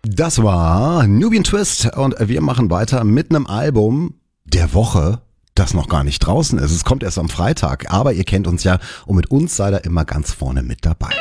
Das war Nubian Twist und wir machen weiter mit einem Album der Woche, das noch gar nicht draußen ist. Es kommt erst am Freitag, aber ihr kennt uns ja und mit uns seid ihr immer ganz vorne mit dabei.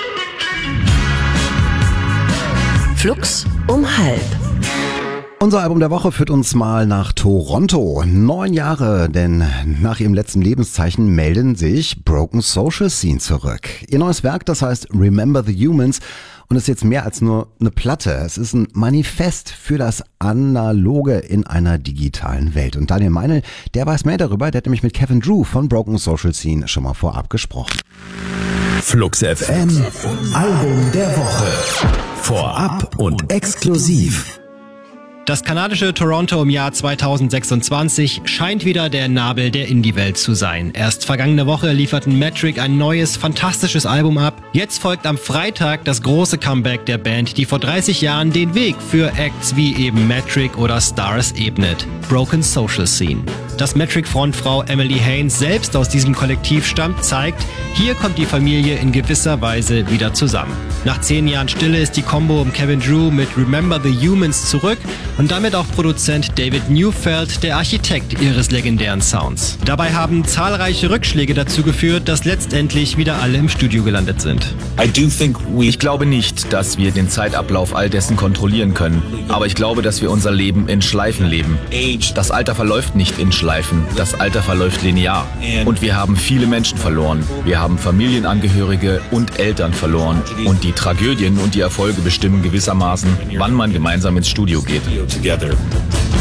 Flux um halb. Unser Album der Woche führt uns mal nach Toronto. 9 Jahre, denn nach ihrem letzten Lebenszeichen melden sich Broken Social Scene zurück. Ihr neues Werk, das heißt Remember the Humans und ist jetzt mehr als nur eine Platte. Es ist ein Manifest für das Analoge in einer digitalen Welt. Und Daniel Meinl, der weiß mehr darüber, der hat nämlich mit Kevin Drew von Broken Social Scene schon mal vorab gesprochen. Flux FM, Album der Woche. Vorab und exklusiv. Das kanadische Toronto im Jahr 2026 scheint wieder der Nabel der Indie-Welt zu sein. Erst vergangene Woche lieferten Metric ein neues, fantastisches Album ab. Jetzt folgt am Freitag das große Comeback der Band, die vor 30 Jahren den Weg für Acts wie eben Metric oder Stars ebnet. Broken Social Scene. Dass Metric-Frontfrau Emily Haynes selbst aus diesem Kollektiv stammt, zeigt, hier kommt die Familie in gewisser Weise wieder zusammen. Nach 10 Jahren Stille ist die Combo um Kevin Drew mit Remember the Humans zurück und damit auch Produzent David Neufeld, der Architekt ihres legendären Sounds. Dabei haben zahlreiche Rückschläge dazu geführt, dass letztendlich wieder alle im Studio gelandet sind. Ich glaube nicht, dass wir den Zeitablauf all dessen kontrollieren können, aber ich glaube, dass wir unser Leben in Schleifen leben. Das Alter verläuft nicht in Schleifen, das Alter verläuft linear. Und wir haben viele Menschen verloren. Wir haben Familienangehörige und Eltern verloren. Und die Tragödien und die Erfolge bestimmen gewissermaßen, wann man gemeinsam ins Studio geht.